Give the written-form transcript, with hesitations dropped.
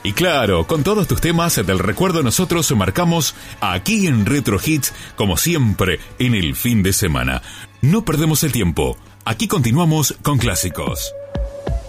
Y claro, con todos tus temas del recuerdo nosotros marcamos aquí en Retro Hits, como siempre, en el fin de semana. No perdemos el tiempo. Aquí continuamos con clásicos.